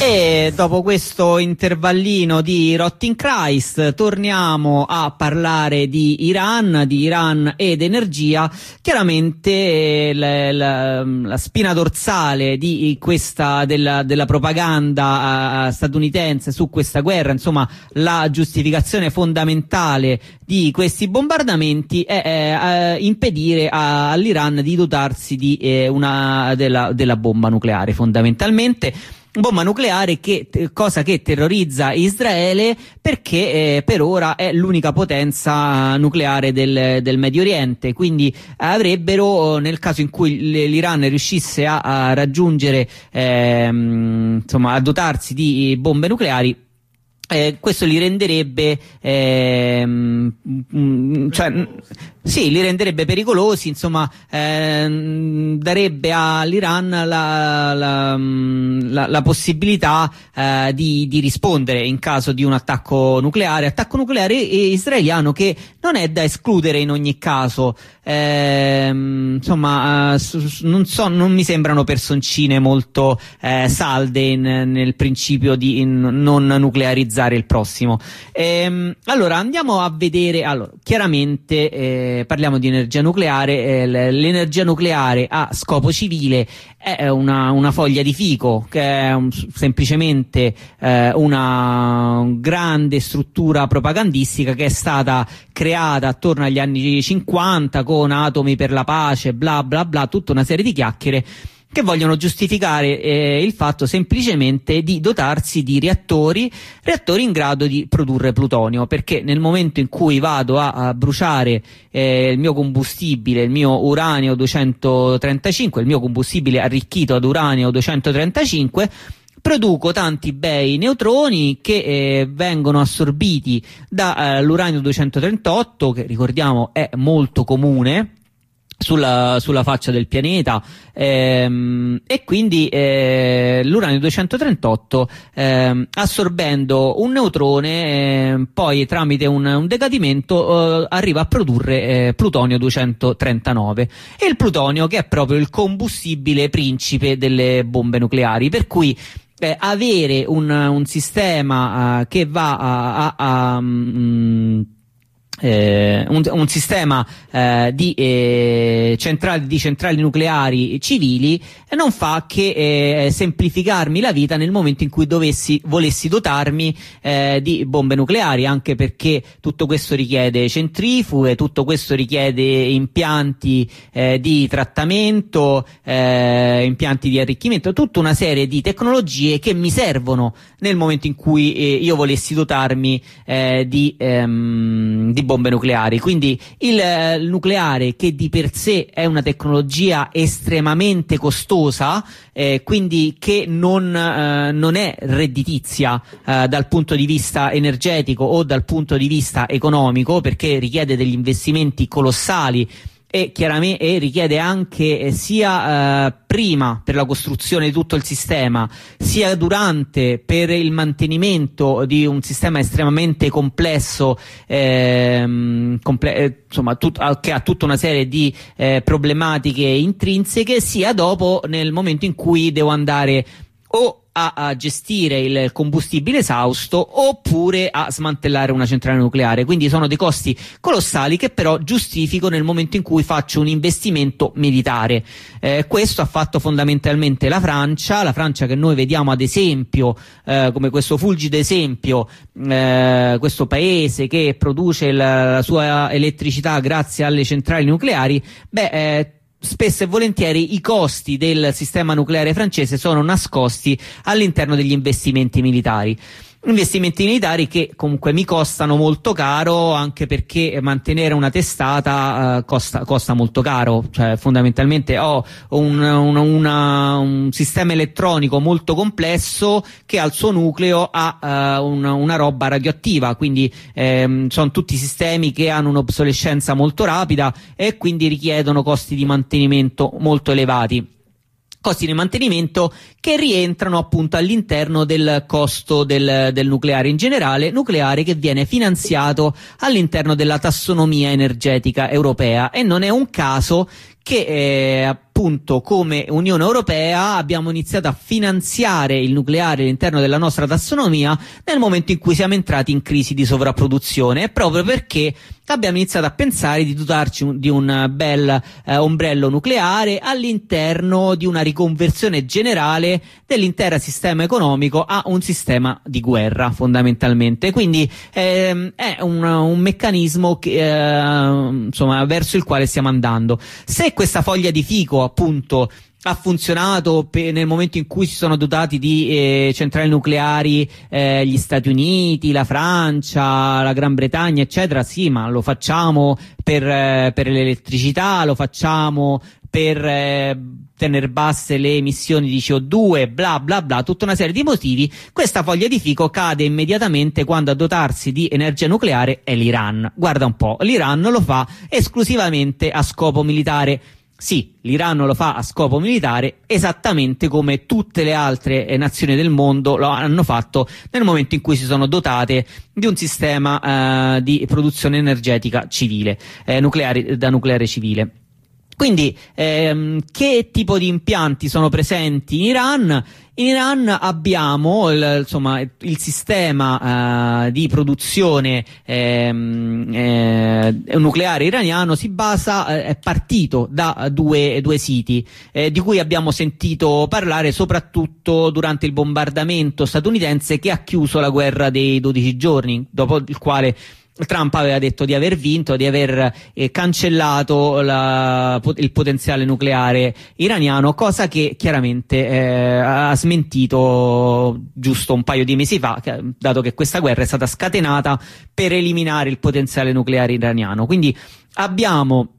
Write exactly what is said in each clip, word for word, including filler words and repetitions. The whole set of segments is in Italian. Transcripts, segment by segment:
E dopo questo intervallino di Rotting Christ torniamo a parlare di Iran, di Iran ed energia. Chiaramente la, la, la spina dorsale di questa della, della propaganda uh, statunitense su questa guerra, insomma la giustificazione fondamentale di questi bombardamenti è eh, uh, impedire a, all'Iran di dotarsi di eh, una della, della bomba nucleare, fondamentalmente. Bomba nucleare, che cosa che terrorizza Israele perché eh, per ora è l'unica potenza nucleare del, del Medio Oriente, quindi avrebbero, nel caso in cui l'Iran riuscisse a, a raggiungere ehm, insomma a dotarsi di bombe nucleari, Eh, questo li renderebbe ehm, mh, cioè, sì, li renderebbe pericolosi, insomma ehm, darebbe all'Iran la, la, la, la possibilità eh, di, di rispondere in caso di un attacco nucleare, attacco nucleare israeliano che non è da escludere in ogni caso. Ehm, insomma eh, non so, non mi sembrano personcine molto eh, salde in, nel principio di in non nuclearizzare il prossimo. Ehm, allora andiamo a vedere, allora, chiaramente eh, parliamo di energia nucleare. eh, l'energia nucleare a scopo civile è una, una foglia di fico, che è un, semplicemente eh, una grande struttura propagandistica che è stata creata attorno agli anni cinquanta con atomi per la pace, bla bla bla, tutta una serie di chiacchiere che vogliono giustificare eh, il fatto semplicemente di dotarsi di reattori, reattori in grado di produrre plutonio, perché nel momento in cui vado a, a bruciare eh, il mio combustibile, il mio uranio duecentotrentacinque, il mio combustibile arricchito ad uranio duecentotrentacinque, produco tanti bei neutroni che eh, vengono assorbiti dall'uranio eh, duecentotrentotto, che ricordiamo è molto comune sulla, sulla faccia del pianeta, ehm, e quindi eh, l'uranio duecentotrentotto ehm, assorbendo un neutrone eh, poi tramite un, un decadimento eh, arriva a produrre eh, plutonio duecentotrentanove, e il plutonio che è proprio il combustibile principe delle bombe nucleari, per cui eh, avere un, un sistema uh, che va a, a, a um, Eh, un, un sistema eh, di, eh, centrali, di centrali nucleari civili eh, non fa che eh, semplificarmi la vita nel momento in cui dovessi volessi dotarmi eh, di bombe nucleari, anche perché tutto questo richiede centrifughe, tutto questo richiede impianti eh, di trattamento, eh, impianti di arricchimento, tutta una serie di tecnologie che mi servono nel momento in cui eh, io volessi dotarmi eh, di, ehm, di bombe nucleari. Quindi il, eh, il nucleare, che di per sé è una tecnologia estremamente costosa, eh, quindi che non, eh, non è redditizia eh, dal punto di vista energetico o dal punto di vista economico, perché richiede degli investimenti colossali e chiaramente e richiede anche eh, sia eh, prima per la costruzione di tutto il sistema, sia durante per il mantenimento di un sistema estremamente complesso, ehm, comple- eh, insomma tut- che ha tutta una serie di eh, problematiche intrinseche, sia dopo nel momento in cui devo andare o A, a gestire il combustibile esausto oppure a smantellare una centrale nucleare. Quindi sono dei costi colossali che però giustifico nel momento in cui faccio un investimento militare. Eh, questo ha fatto fondamentalmente la Francia, la Francia che noi vediamo ad esempio eh, come questo fulgido esempio, eh, questo paese che produce la, la sua elettricità grazie alle centrali nucleari. Beh, eh, spesso e volentieri i costi del sistema nucleare francese sono nascosti all'interno degli investimenti militari. Investimenti militari che comunque mi costano molto caro, anche perché mantenere una testata uh, costa, costa molto caro. Cioè fondamentalmente ho un, un, una, un sistema elettronico molto complesso che al suo nucleo ha uh, una, una roba radioattiva, quindi ehm, sono tutti sistemi che hanno un'obsolescenza molto rapida e quindi richiedono costi di mantenimento molto elevati. Costi di mantenimento che rientrano appunto all'interno del costo del, del nucleare in generale, nucleare che viene finanziato all'interno della tassonomia energetica europea, e non è un caso che eh, appunto appunto come Unione Europea abbiamo iniziato a finanziare il nucleare all'interno della nostra tassonomia nel momento in cui siamo entrati in crisi di sovrapproduzione, proprio perché abbiamo iniziato a pensare di dotarci di un bel eh, ombrello nucleare all'interno di una riconversione generale dell'intero sistema economico a un sistema di guerra, fondamentalmente. Quindi ehm, è un, un meccanismo che, eh, insomma, verso il quale stiamo andando. Se questa foglia di fico, appunto, ha funzionato pe- nel momento in cui si sono dotati di eh, centrali nucleari eh, gli Stati Uniti, la Francia, la Gran Bretagna, eccetera, sì, ma lo facciamo per, eh, per l'elettricità, lo facciamo per eh, tenere basse le emissioni di C O due, bla bla bla, tutta una serie di motivi. Questa foglia di fico cade immediatamente quando a dotarsi di energia nucleare è l'Iran. Guarda un po', l'Iran lo fa esclusivamente a scopo militare. Sì, l'Iran lo fa a scopo militare esattamente come tutte le altre eh, nazioni del mondo lo hanno fatto nel momento in cui si sono dotate di un sistema eh, di produzione energetica civile, eh, nucleare, da nucleare civile. Quindi ehm, che tipo di impianti sono presenti in Iran? In Iran abbiamo il, insomma, il sistema eh, di produzione ehm, eh, nucleare iraniano si basa, eh, è partito da due, due siti eh, di cui abbiamo sentito parlare soprattutto durante il bombardamento statunitense che ha chiuso la guerra dei dodici giorni, dopo il quale Trump aveva detto di aver vinto, di aver eh, cancellato la, il potenziale nucleare iraniano, cosa che chiaramente eh, ha smentito giusto un paio di mesi fa, che, dato che questa guerra è stata scatenata per eliminare il potenziale nucleare iraniano. Quindi abbiamo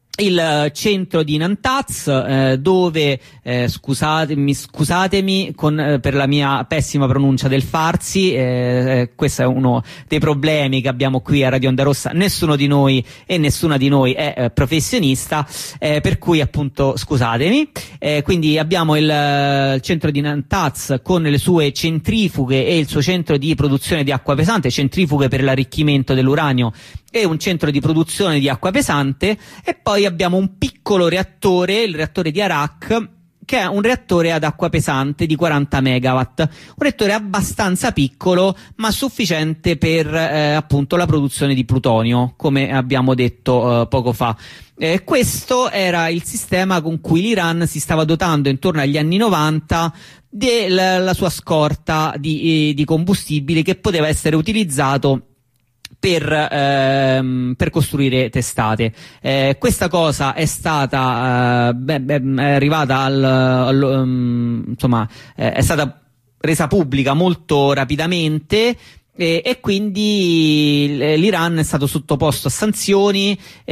il centro di Namtaz, eh, dove eh, scusatemi, scusatemi con, eh, per la mia pessima pronuncia del Farsi, eh, questo è uno dei problemi che abbiamo qui a Radio Onda Rossa. Nessuno di noi e nessuna di noi è eh, professionista, eh, per cui appunto scusatemi. Eh, quindi abbiamo il, il centro di Namtaz con le sue centrifughe e il suo centro di produzione di acqua pesante, centrifughe per l'arricchimento dell'uranio e un centro di produzione di acqua pesante, e poi abbiamo un piccolo reattore, il reattore di Arak, che è un reattore ad acqua pesante di quaranta megawatt, un reattore abbastanza piccolo ma sufficiente per eh, appunto la produzione di plutonio, come abbiamo detto eh, poco fa. Eh, questo era il sistema con cui l'Iran si stava dotando intorno agli anni novanta della sua scorta di, di combustibili che poteva essere utilizzato Per, ehm, per costruire testate. Eh, questa cosa è stata eh, beh, beh, è arrivata al, al um, insomma eh, è stata resa pubblica molto rapidamente. E, e quindi l'Iran è stato sottoposto a sanzioni,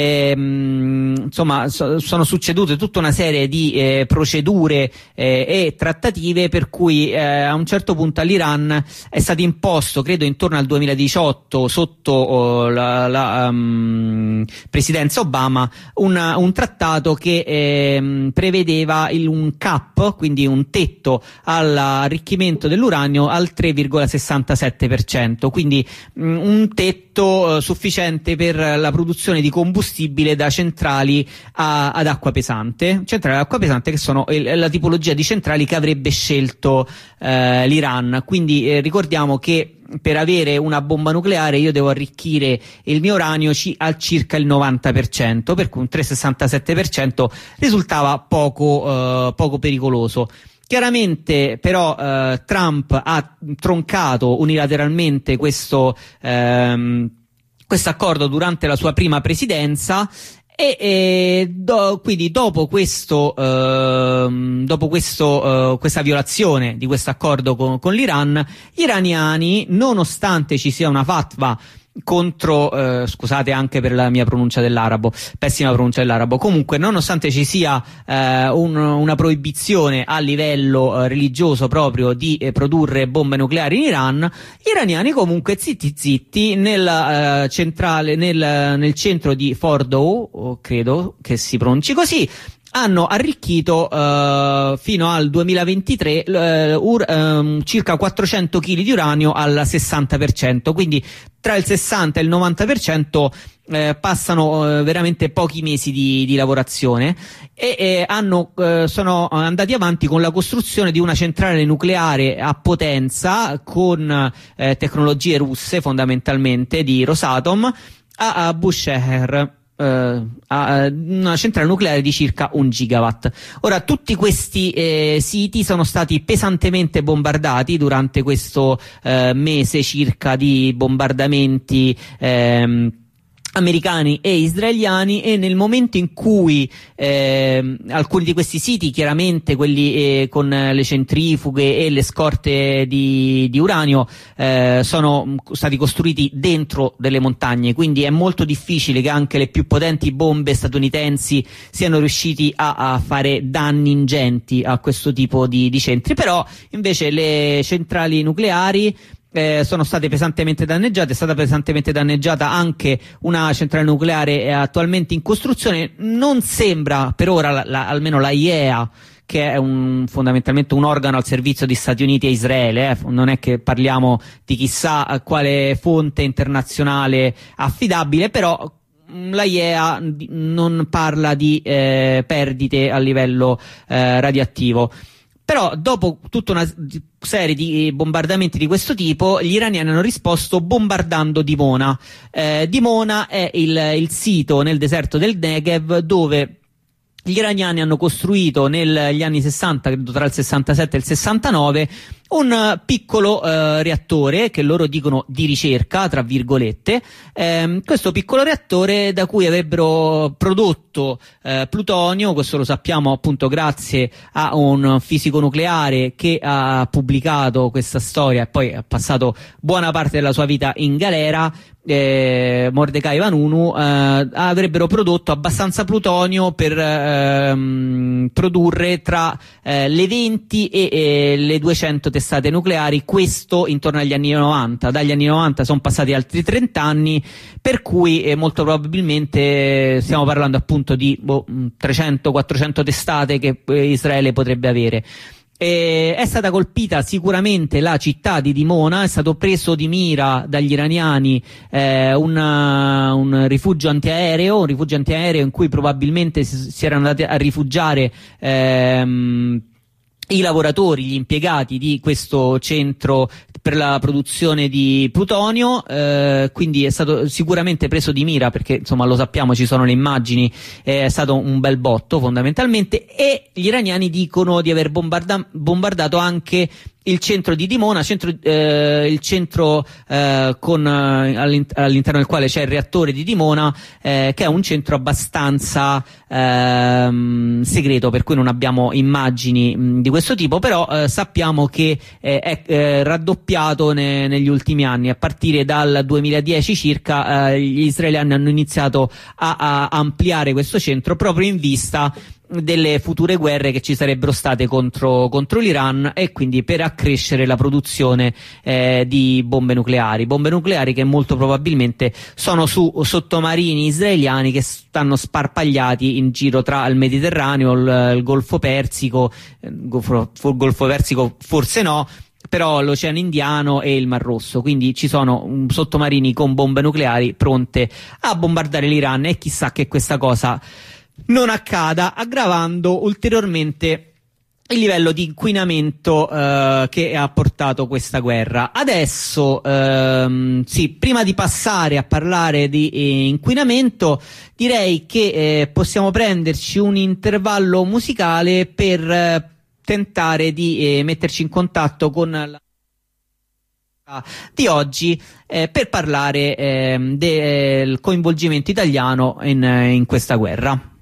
ehm, insomma so, sono succedute tutta una serie di eh, procedure eh, e trattative per cui eh, a un certo punto all'Iran è stato imposto, credo intorno al duemiladiciotto, sotto oh, la, la um, presidenza Obama, un, un trattato che eh, prevedeva il, un cap, quindi un tetto all'arricchimento dell'uranio al tre virgola sessantasette per cento. Quindi mh, un tetto uh, sufficiente per la produzione di combustibile da centrali a, ad acqua pesante, centrali ad acqua pesante che sono il, la tipologia di centrali che avrebbe scelto uh, l'Iran. Quindi eh, ricordiamo che per avere una bomba nucleare io devo arricchire il mio uranio ci, al circa il novanta per cento, per cui un tre virgola sessantasette per cento risultava poco, uh, poco pericoloso. Chiaramente però eh, Trump ha troncato unilateralmente questo ehm, questo accordo durante la sua prima presidenza e, e do, quindi dopo questo ehm, dopo questo eh, questa violazione di questo accordo con, con l'Iran, gli iraniani, nonostante ci sia una fatwa contro, eh, scusate anche per la mia pronuncia dell'arabo, pessima pronuncia dell'arabo, comunque nonostante ci sia eh, un, una proibizione a livello eh, religioso proprio di eh, produrre bombe nucleari in Iran, gli iraniani comunque zitti zitti nel eh, centrale, nel, nel centro di Fordow, credo che si pronunci così, hanno arricchito uh, fino al duemilaventitré uh, ur, um, circa quattrocento chili di uranio al sessanta per cento, quindi tra il sessanta e il novanta per cento eh, passano eh, veramente pochi mesi di, di lavorazione e eh, hanno, eh, sono andati avanti con la costruzione di una centrale nucleare a potenza con eh, tecnologie russe, fondamentalmente di Rosatom, a, a Bushehr. Uh, a una centrale nucleare di circa un gigawatt. Ora, tutti questi eh, siti sono stati pesantemente bombardati durante questo eh, mese circa di bombardamenti ehm, americani e israeliani, e nel momento in cui eh, alcuni di questi siti, chiaramente quelli eh, con le centrifughe e le scorte di, di uranio, eh, sono stati costruiti dentro delle montagne, quindi è molto difficile che anche le più potenti bombe statunitensi siano riusciti a, a fare danni ingenti a questo tipo di, di centri. Però invece le centrali nucleari Eh, sono state pesantemente danneggiate. È stata pesantemente danneggiata anche una centrale nucleare attualmente in costruzione. Non sembra per ora, la, la, almeno la I E A, che è un, fondamentalmente un organo al servizio di Stati Uniti e Israele, eh, non è che parliamo di chissà quale fonte internazionale affidabile, però la I E A non parla di eh, perdite a livello eh, radioattivo. Però dopo tutta una serie di bombardamenti di questo tipo, gli iraniani hanno risposto bombardando Dimona. Eh, Dimona è il, il sito nel deserto del Negev dove gli iraniani hanno costruito negli anni sessanta, credo tra il sessantasette e il sessantanove, un piccolo eh, reattore che loro dicono di ricerca, tra virgolette. Eh, questo piccolo reattore da cui avrebbero prodotto eh, plutonio. Questo lo sappiamo appunto grazie a un fisico nucleare che ha pubblicato questa storia e poi ha passato buona parte della sua vita in galera. Eh, Mordecai Vanunu, eh, avrebbero prodotto abbastanza plutonio per ehm, produrre tra eh, le venti e, e le duecento testate nucleari, questo intorno agli anni novanta. Dagli anni novanta sono passati altri trenta anni, per cui eh, molto probabilmente stiamo parlando appunto di boh, trecento quattrocento testate che eh, Israele potrebbe avere. E è stata colpita sicuramente la città di Dimona, è stato preso di mira dagli iraniani eh, una, un rifugio antiaereo, un rifugio antiaereo in cui probabilmente si, si erano andati a rifugiare ehm, i lavoratori, gli impiegati di questo centro per la produzione di plutonio, eh, quindi è stato sicuramente preso di mira perché insomma lo sappiamo, ci sono le immagini, eh, è stato un bel botto fondamentalmente. E gli iraniani dicono di aver bombarda- bombardato anche il centro di Dimona, centro, eh, il centro eh, con, eh, all'in- all'interno del quale c'è il reattore di Dimona, eh, che è un centro abbastanza ehm, segreto, per cui non abbiamo immagini mh, di questo tipo, però eh, sappiamo che eh, è eh, raddoppiato ne- negli ultimi anni. A partire dal duemiladieci circa eh, gli israeliani hanno iniziato a, a ampliare questo centro proprio in vista delle future guerre che ci sarebbero state contro, contro l'Iran, e quindi per accrescere la produzione eh, di bombe nucleari bombe nucleari che molto probabilmente sono su sottomarini israeliani che stanno sparpagliati in giro tra il Mediterraneo, il, il Golfo Persico, il Golfo, il Golfo Persico forse no, però l'Oceano Indiano e il Mar Rosso. Quindi ci sono um, sottomarini con bombe nucleari pronte a bombardare l'Iran, e chissà che questa cosa non accada, aggravando ulteriormente il livello di inquinamento eh, che ha portato questa guerra. Adesso, ehm, sì, prima di passare a parlare di eh, inquinamento, direi che eh, possiamo prenderci un intervallo musicale per eh, tentare di eh, metterci in contatto con la di oggi eh, per parlare eh, del coinvolgimento italiano in, in questa guerra.